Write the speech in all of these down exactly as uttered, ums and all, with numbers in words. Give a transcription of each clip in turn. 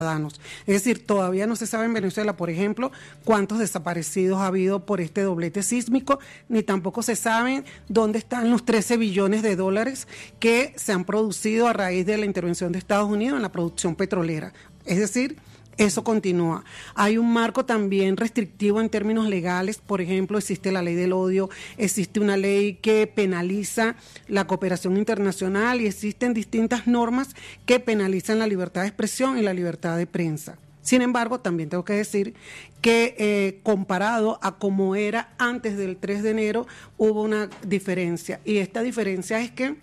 ciudadanos. Es decir, todavía no se sabe en Venezuela, por ejemplo, cuántos desaparecidos ha habido por este doblete sísmico, ni tampoco se sabe dónde están los trece billones de dólares que se han producido a raíz de la intervención de Estados Unidos en la producción petrolera. Es decir, eso continúa. Hay un marco también restrictivo en términos legales. Por ejemplo, existe la ley del odio, existe una ley que penaliza la cooperación internacional y existen distintas normas que penalizan la libertad de expresión y la libertad de prensa. Sin embargo, también tengo que decir que eh, comparado a como era antes del tres de enero, hubo una diferencia. Y esta diferencia es que,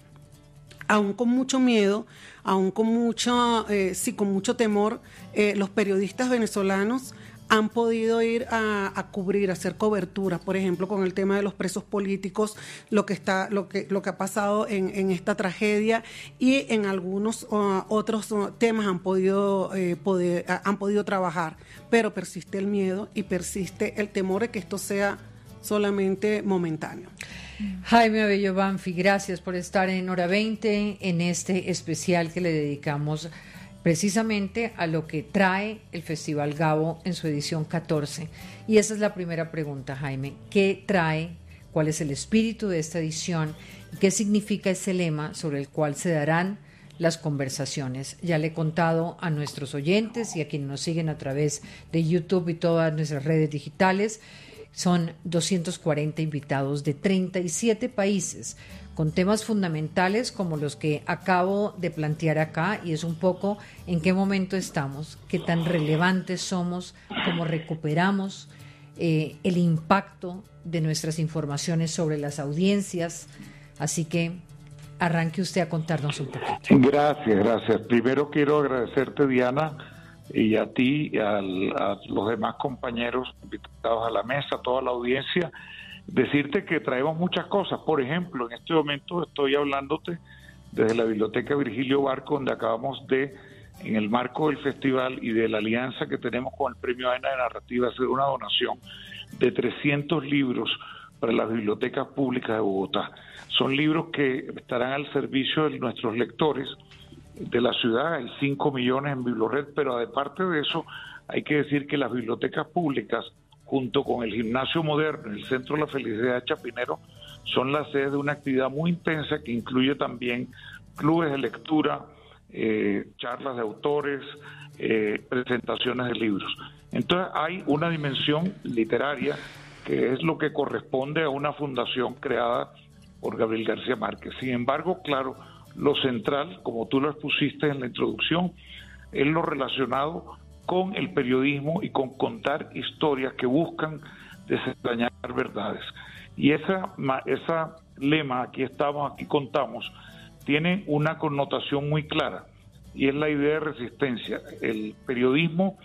aún con mucho miedo, aún con mucho, eh, sí, con mucho temor, eh, los periodistas venezolanos han podido ir a, a cubrir, a hacer cobertura, por ejemplo, con el tema de los presos políticos, lo que está, lo que, lo que ha pasado en, en esta tragedia, y en algunos uh, otros uh, temas han podido, eh, poder, uh, han podido trabajar, pero persiste el miedo y persiste el temor de que esto sea solamente momentáneo. Jaime Abello Banfi, gracias por estar en Hora veinte, en este especial que le dedicamos precisamente a lo que trae el Festival Gabo en su edición catorce. Y esa es la primera pregunta, Jaime. ¿Qué trae? ¿Cuál es el espíritu de esta edición? ¿Qué significa ese lema sobre el cual se darán las conversaciones? Ya le he contado a nuestros oyentes y a quienes nos siguen a través de YouTube y todas nuestras redes digitales. Son doscientos cuarenta invitados de treinta y siete países, con temas fundamentales como los que acabo de plantear acá, y es un poco en qué momento estamos, qué tan relevantes somos, cómo recuperamos eh, el impacto de nuestras informaciones sobre las audiencias. Así que arranque usted a contarnos un poquito. Gracias, gracias. Primero quiero agradecerte, Diana, y a ti, y a, a los demás compañeros invitados a la mesa, a toda la audiencia, decirte que traemos muchas cosas. Por ejemplo, en este momento estoy hablándote desde la Biblioteca Virgilio Barco, donde acabamos de, en el marco del festival y de la alianza que tenemos con el Premio AENA de Narrativa, hacer una donación de trescientos libros para las bibliotecas públicas de Bogotá. Son libros que estarán al servicio de nuestros lectores de la ciudad. Hay cinco millones en Biblored, pero aparte de eso, hay que decir que las bibliotecas públicas, junto con el Gimnasio Moderno y el Centro de la Felicidad de Chapinero, son la sede de una actividad muy intensa que incluye también clubes de lectura, eh, charlas de autores, eh, presentaciones de libros. Entonces hay una dimensión literaria que es lo que corresponde a una fundación creada por Gabriel García Márquez. Sin embargo, claro, lo central, como tú lo expusiste en la introducción, es lo relacionado con el periodismo y con contar historias que buscan desentrañar verdades. Y esa, esa lema, aquí estamos, aquí contamos, tiene una connotación muy clara, y es la idea de resistencia. El periodismo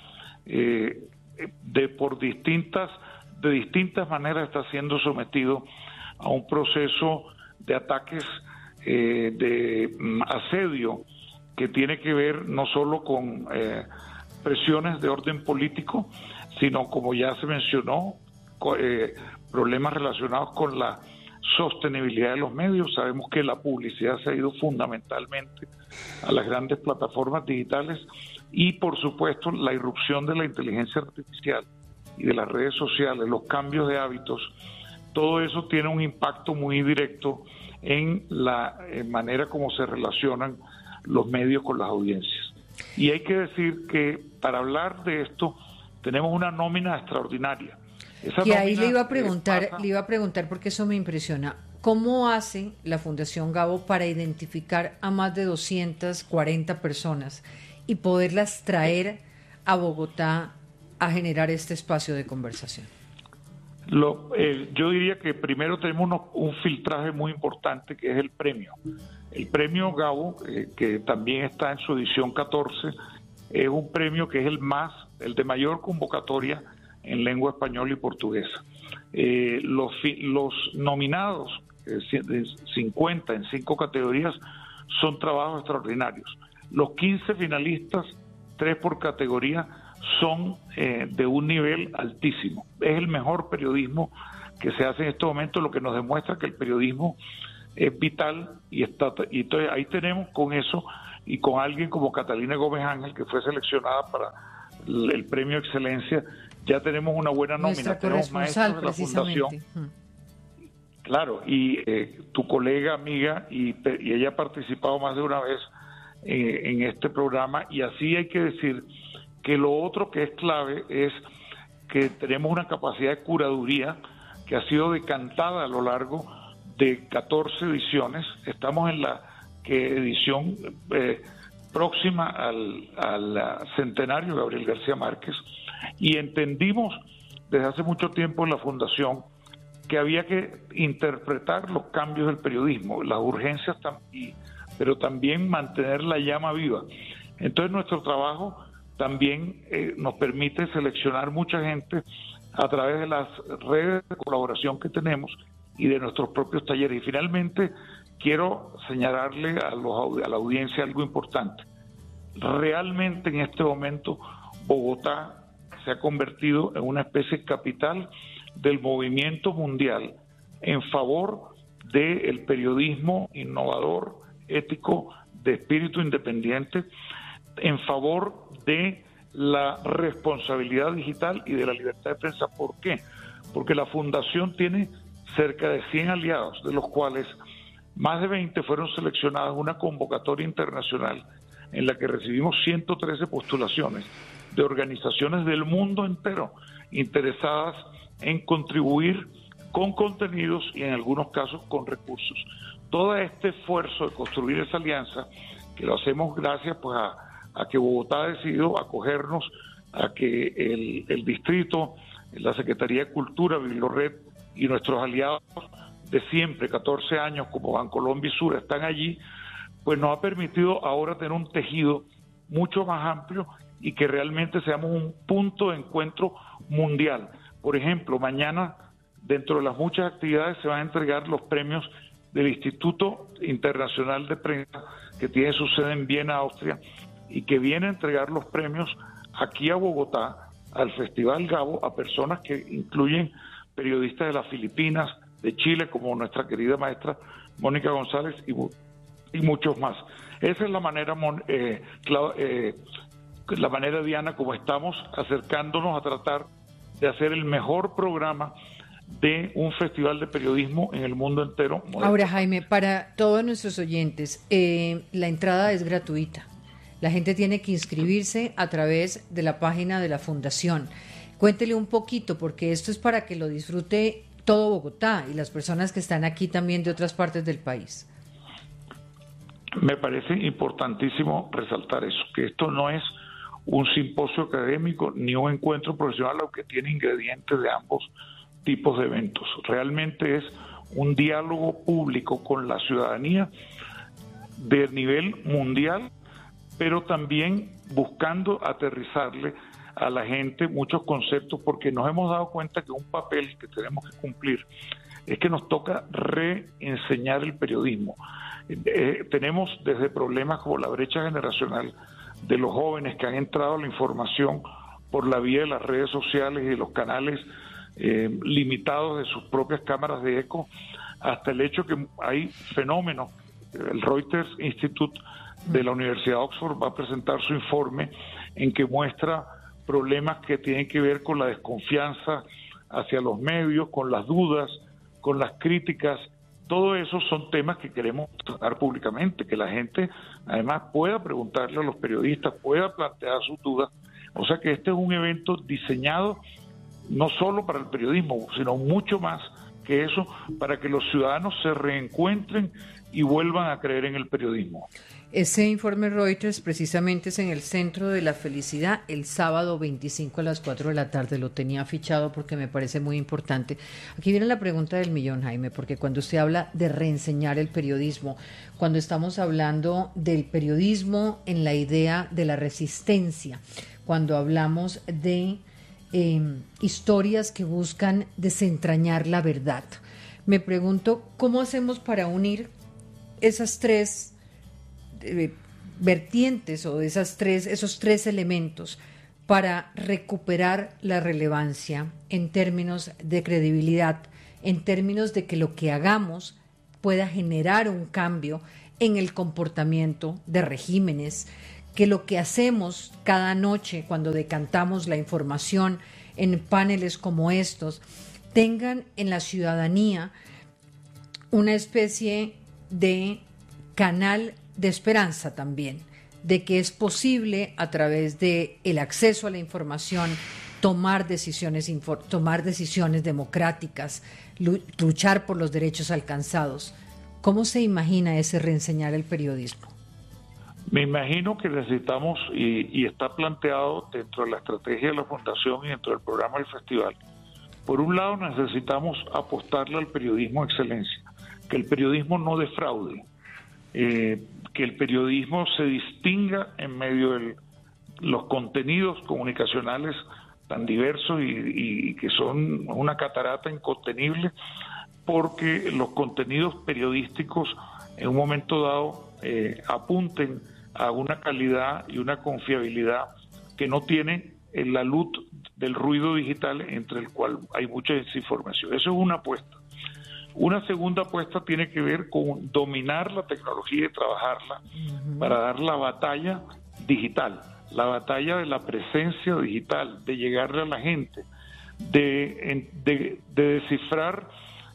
eh, de por distintas, de distintas maneras está siendo sometido a un proceso de ataques, Eh, de um, asedio, que tiene que ver no solo con eh, presiones de orden político, sino, como ya se mencionó, co- eh, problemas relacionados con la sostenibilidad de los medios. Sabemos que la publicidad se ha ido fundamentalmente a las grandes plataformas digitales, y por supuesto la irrupción de la inteligencia artificial y de las redes sociales, los cambios de hábitos. Todo eso tiene un impacto muy directo en la eh, manera como se relacionan los medios con las audiencias. Y hay que decir que para hablar de esto tenemos una nómina extraordinaria. Esa y ahí nómina, le iba a preguntar, eh, pasa... le iba a preguntar porque eso me impresiona. ¿Cómo hace la Fundación Gabo para identificar a más de doscientas cuarenta personas y poderlas traer a Bogotá a generar este espacio de conversación? Lo, eh, yo diría que primero tenemos uno, un filtraje muy importante, que es el premio. El premio Gabo, eh, que también está en su edición catorce, es un premio que es el más, el de mayor convocatoria en lengua española y portuguesa. Eh, los, los nominados, eh, cincuenta en cinco categorías, son trabajos extraordinarios. Los quince finalistas, tres por categoría, son eh, de un nivel altísimo. Es el mejor periodismo que se hace en este momento, lo que nos demuestra que el periodismo es vital, y está, y entonces ahí tenemos con eso y con alguien como Catalina Gómez Ángel, que fue seleccionada para el, el premio Excelencia, ya tenemos una buena nómina. Nuestra tenemos maestros de la fundación. Claro, y eh, tu colega, amiga, y, y ella ha participado más de una vez eh, en este programa, y así hay que decir que lo otro que es clave es que tenemos una capacidad de curaduría que ha sido decantada a lo largo de catorce ediciones. Estamos en la que edición eh, próxima al, al centenario de Gabriel García Márquez, y entendimos desde hace mucho tiempo en la Fundación que había que interpretar los cambios del periodismo, las urgencias, tam- pero también mantener la llama viva. Entonces nuestro trabajo también eh, nos permite seleccionar mucha gente a través de las redes de colaboración que tenemos y de nuestros propios talleres. Y finalmente quiero señalarle a, los, a la audiencia algo importante. Realmente en este momento Bogotá se ha convertido en una especie de capital del movimiento mundial en favor del periodismo innovador, ético, de espíritu independiente, en favor de la responsabilidad digital y de la libertad de prensa. ¿Por qué? Porque la Fundación tiene cerca de cien aliados, de los cuales más de veinte fueron seleccionados en una convocatoria internacional en la que recibimos ciento trece postulaciones de organizaciones del mundo entero interesadas en contribuir con contenidos y en algunos casos con recursos. Todo este esfuerzo de construir esa alianza, que lo hacemos gracias pues a, a que Bogotá ha decidido acogernos, a que el, el distrito, la Secretaría de Cultura, Bibliored y nuestros aliados de siempre, catorce años como Bancolombia y Sura, están allí, pues nos ha permitido ahora tener un tejido mucho más amplio y que realmente seamos un punto de encuentro mundial. Por ejemplo, mañana, dentro de las muchas actividades, se van a entregar los premios del Instituto Internacional de Prensa, que tiene su sede en Viena, Austria, y que viene a entregar los premios aquí a Bogotá, al Festival Gabo, a personas que incluyen periodistas de las Filipinas, de Chile, como nuestra querida maestra Mónica González, y, y muchos más. Esa es la manera, eh, eh, la manera, Diana, como estamos acercándonos a tratar de hacer el mejor programa de un festival de periodismo en el mundo entero. Moderno. Ahora, Jaime, para todos nuestros oyentes, eh, la entrada es gratuita. La gente tiene que inscribirse a través de la página de la Fundación. Cuéntele un poquito, porque esto es para que lo disfrute todo Bogotá y las personas que están aquí también de otras partes del país. Me parece importantísimo resaltar eso, que esto no es un simposio académico ni un encuentro profesional, aunque tiene ingredientes de ambos tipos de eventos. Realmente es un diálogo público con la ciudadanía de nivel mundial, pero también buscando aterrizarle a la gente muchos conceptos, porque nos hemos dado cuenta que un papel que tenemos que cumplir es que nos toca reenseñar el periodismo. Eh, tenemos desde problemas como la brecha generacional de los jóvenes que han entrado a la información por la vía de las redes sociales y de los canales eh, limitados de sus propias cámaras de eco, hasta el hecho que hay fenómenos. El Reuters Institute de la Universidad de Oxford va a presentar su informe en que muestra problemas que tienen que ver con la desconfianza hacia los medios, con las dudas, con las críticas. Todo eso son temas que queremos tratar públicamente, que la gente además pueda preguntarle a los periodistas, pueda plantear sus dudas. O sea que este es un evento diseñado no solo para el periodismo, sino mucho más que eso, para que los ciudadanos se reencuentren y vuelvan a creer en el periodismo. Ese informe Reuters precisamente es en el Centro de la Felicidad el sábado veinticinco a las cuatro de la tarde. Lo tenía fichado porque me parece muy importante. Aquí viene la pregunta del millón, Jaime, porque cuando usted habla de reenseñar el periodismo, cuando estamos hablando del periodismo en la idea de la resistencia, cuando hablamos de eh, historias que buscan desentrañar la verdad, me pregunto cómo hacemos para unir esas tres Eh, vertientes o de esas tres, esos tres elementos para recuperar la relevancia en términos de credibilidad, en términos de que lo que hagamos pueda generar un cambio en el comportamiento de regímenes, que lo que hacemos cada noche cuando decantamos la información en paneles como estos, tengan en la ciudadanía una especie de canal de esperanza también, de que es posible a través de el acceso a la información tomar decisiones, tomar decisiones democráticas, luchar por los derechos alcanzados. ¿Cómo se imagina ese reenseñar el periodismo? Me imagino que necesitamos, y, y está planteado dentro de la estrategia de la Fundación y dentro del programa del festival, por un lado necesitamos apostarle al periodismo de excelencia, que el periodismo no defraude, eh, que el periodismo se distinga en medio de los contenidos comunicacionales tan diversos y, y que son una catarata incontenible, porque los contenidos periodísticos en un momento dado eh, apunten a una calidad y una confiabilidad que no tiene la luz del ruido digital, entre el cual hay mucha desinformación. Eso es una apuesta. Una segunda apuesta tiene que ver con dominar la tecnología y trabajarla uh-huh. para dar la batalla digital, la batalla de la presencia digital, de llegarle a la gente, de, de, de descifrar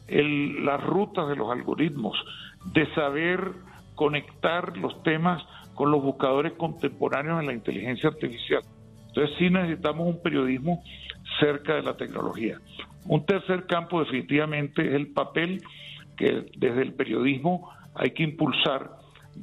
el, las rutas de los algoritmos, de saber conectar los temas con los buscadores contemporáneos en la inteligencia artificial. Entonces sí necesitamos un periodismo cerca de la tecnología. Un tercer campo definitivamente es el papel que desde el periodismo hay que impulsar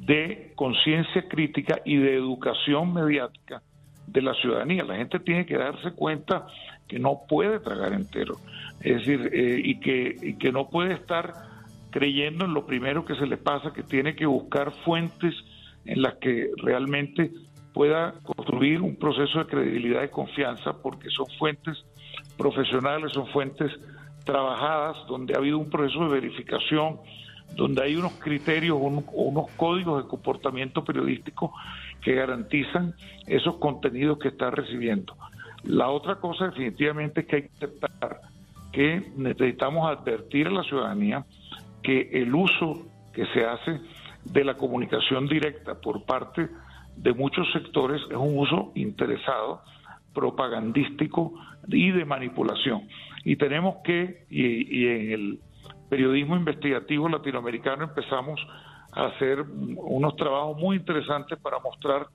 de conciencia crítica y de educación mediática de la ciudadanía. La gente tiene que darse cuenta que no puede tragar entero, es decir, eh, y, que, y que no puede estar creyendo en lo primero que se le pasa, que tiene que buscar fuentes en las que realmente pueda construir un proceso de credibilidad y confianza, porque son fuentes profesionales, son fuentes trabajadas, donde ha habido un proceso de verificación, donde hay unos criterios, un, unos códigos de comportamiento periodístico que garantizan esos contenidos que está recibiendo. La otra cosa definitivamente es que hay que aceptar que necesitamos advertir a la ciudadanía que el uso que se hace de la comunicación directa por parte de muchos sectores es un uso interesado, propagandístico y de manipulación. Y tenemos que, y, y en el periodismo investigativo latinoamericano empezamos a hacer unos trabajos muy interesantes para mostrar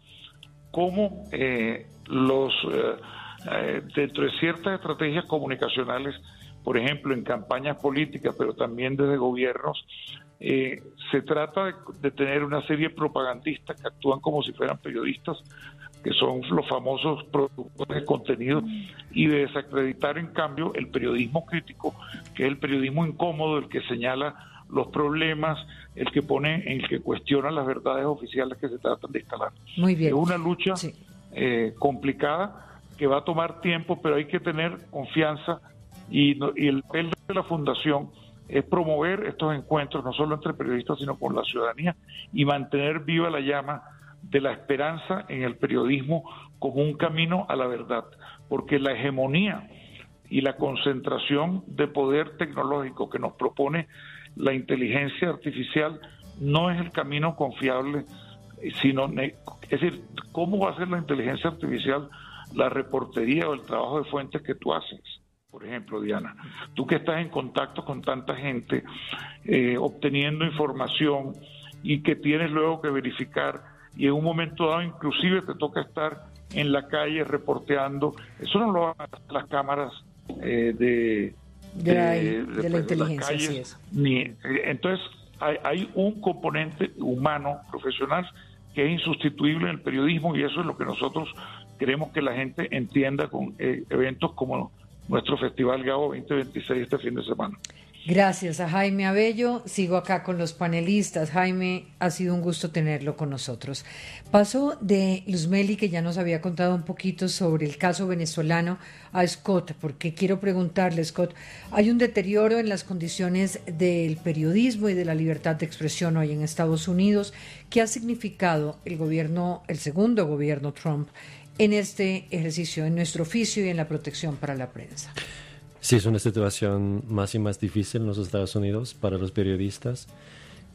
cómo eh, los eh, eh, dentro de ciertas estrategias comunicacionales, por ejemplo en campañas políticas, pero también desde gobiernos, eh, se trata de, de tener una serie de propagandistas que actúan como si fueran periodistas, que son los famosos productores de contenido, y de desacreditar en cambio el periodismo crítico, que es el periodismo incómodo, el que señala los problemas, el que pone, el que cuestiona las verdades oficiales que se tratan de instalar. Muy bien. Es una lucha sí. eh, complicada que va a tomar tiempo, pero hay que tener confianza y, y el papel de la Fundación es promover estos encuentros no solo entre periodistas sino con la ciudadanía y mantener viva la llama de la esperanza en el periodismo como un camino a la verdad, porque la hegemonía y la concentración de poder tecnológico que nos propone la inteligencia artificial no es el camino confiable, sino, es decir, ¿cómo va a ser la inteligencia artificial la reportería o el trabajo de fuentes que tú haces? Por ejemplo, Diana, tú que estás en contacto con tanta gente, eh, obteniendo información y que tienes luego que verificar, y en un momento dado inclusive te toca estar en la calle reporteando, eso no lo van a hacer las cámaras eh, de, de, la, de, de, de la pues, inteligencia, calles, así es. Ni, eh, entonces hay, hay un componente humano, profesional, que es insustituible en el periodismo, y eso es lo que nosotros queremos que la gente entienda con eh, eventos como nuestro Festival Gabo veinte veintiséis este fin de semana. Gracias a Jaime Abello. Sigo acá con los panelistas. Jaime, ha sido un gusto tenerlo con nosotros. Paso de Luzmeli, que ya nos había contado un poquito sobre el caso venezolano, a Scott, porque quiero preguntarle, Scott, hay un deterioro en las condiciones del periodismo y de la libertad de expresión hoy en Estados Unidos. ¿Qué ha significado el gobierno, el segundo gobierno Trump, en este ejercicio, en nuestro oficio y en la protección para la prensa? Sí, es una situación más y más difícil en los Estados Unidos para los periodistas,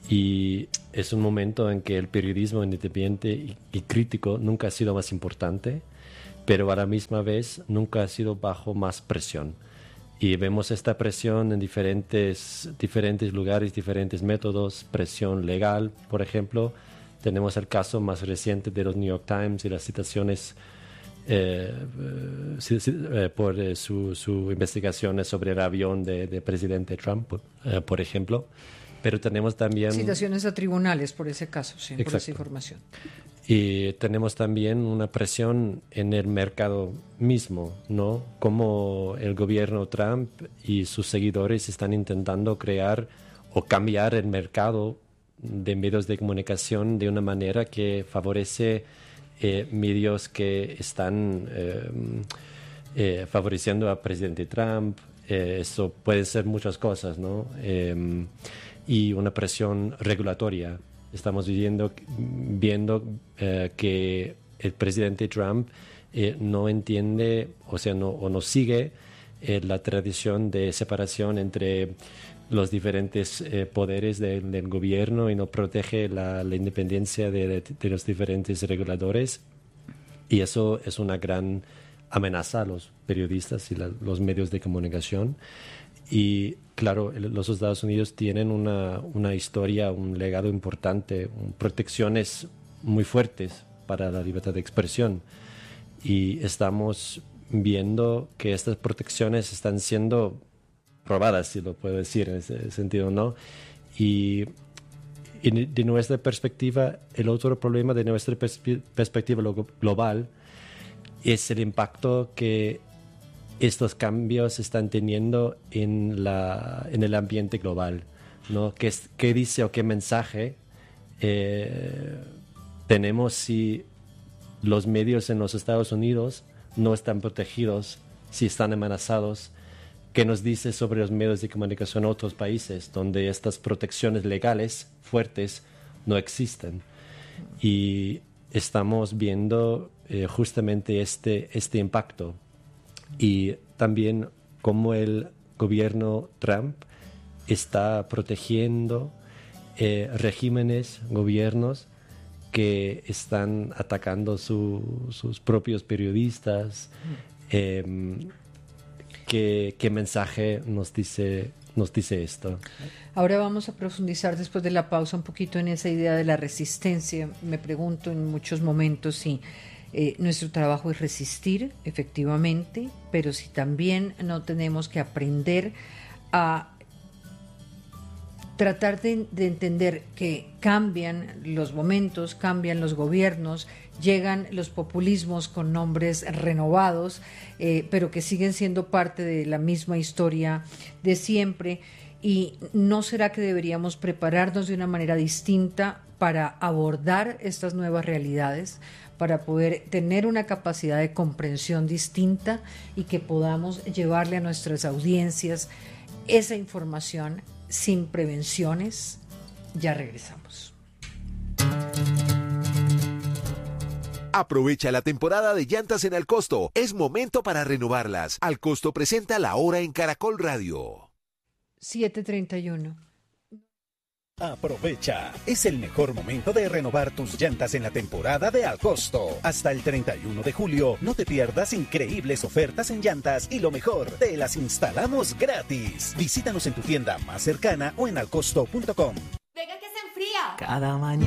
y es un momento en que el periodismo independiente y, y crítico nunca ha sido más importante, pero a la misma vez nunca ha sido bajo más presión. Y vemos esta presión en diferentes, diferentes lugares, diferentes métodos, presión legal, por ejemplo. Tenemos el caso más reciente de los New York Times y las citaciones eh, eh, por eh, su, su investigaciones sobre el avión de, de presidente Trump, eh, por ejemplo. Pero tenemos también... Citaciones a tribunales por ese caso, sí, Exacto. por esa información. Y tenemos también una presión en el mercado mismo, ¿no? Como el gobierno Trump y sus seguidores están intentando crear o cambiar el mercado de medios de comunicación de una manera que favorece eh, medios que están eh, eh, favoreciendo al presidente Trump. Eh, eso puede ser muchas cosas, ¿no? Eh, y una presión regulatoria. Estamos viviendo, viendo eh, que el presidente Trump eh, no entiende, o sea, no, o no sigue eh, la tradición de separación entre los diferentes eh, poderes de, del gobierno y no protege la, la independencia de, de, de los diferentes reguladores. Y eso es una gran amenaza a los periodistas y la, los medios de comunicación. Y claro, los Estados Unidos tienen una, una historia, un legado importante, protecciones muy fuertes para la libertad de expresión. Y estamos viendo que estas protecciones están siendo probadas, si lo puedo decir en ese sentido, ¿no? Y, y de nuestra perspectiva, el otro problema de nuestra perspe- perspectiva global es el impacto que estos cambios están teniendo en, la, en el ambiente global, ¿no? ¿Qué, qué dice o qué mensaje eh, tenemos si los medios en los Estados Unidos no están protegidos, si están amenazados? ¿Qué nos dice sobre los medios de comunicación en otros países donde estas protecciones legales fuertes no existen? Y estamos viendo eh, justamente este, este impacto. Y también cómo el gobierno Trump está protegiendo eh, regímenes, gobiernos que están atacando su, sus propios periodistas. Eh, ¿qué, ¿Qué mensaje nos dice, nos dice esto? Ahora vamos a profundizar después de la pausa un poquito en esa idea de la resistencia. Me pregunto en muchos momentos si Eh, nuestro trabajo es resistir, efectivamente, pero si también no tenemos que aprender a tratar de, de entender que cambian los momentos, cambian los gobiernos, llegan los populismos con nombres renovados, eh, pero que siguen siendo parte de la misma historia de siempre. ¿Y no será que deberíamos prepararnos de una manera distinta para abordar estas nuevas realidades, para poder tener una capacidad de comprensión distinta y que podamos llevarle a nuestras audiencias esa información sin prevenciones? Ya regresamos. Aprovecha la temporada de llantas en Al Costo. Es momento para renovarlas. Al Costo presenta La Hora en Caracol Radio. siete treinta y uno. Aprovecha, es el mejor momento de renovar tus llantas en la temporada de Al Costo. Hasta el treinta y uno de julio, no te pierdas increíbles ofertas en llantas y lo mejor, te las instalamos gratis. Visítanos en tu tienda más cercana o en alcosto punto com. Venga que se enfría. Cada mañana.